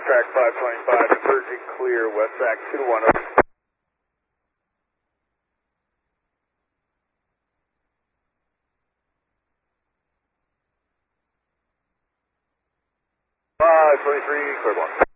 track 525, emerging clear, West Sac 210. Five 23, clear one.